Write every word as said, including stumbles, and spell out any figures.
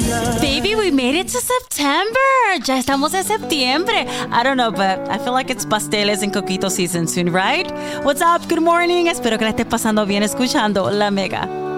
Baby, we made it to September. Ya estamos en septiembre. I don't know, but I feel like it's pasteles and coquito season soon, right? What's up? Good morning. Espero que la estés pasando bien escuchando La Mega.